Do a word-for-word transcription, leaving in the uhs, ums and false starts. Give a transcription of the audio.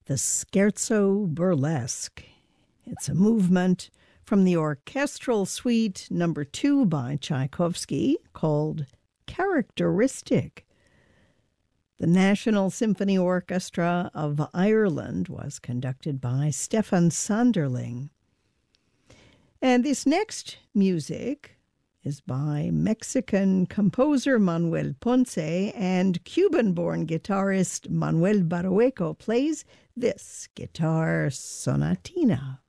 the Scherzo Burlesque. It's a movement from the orchestral suite number two by Tchaikovsky called Characteristic. The National Symphony Orchestra of Ireland was conducted by Stefan Sanderling. And this next music is by Mexican composer Manuel Ponce, and Cuban-born guitarist Manuel Barrueco plays this guitar sonatina.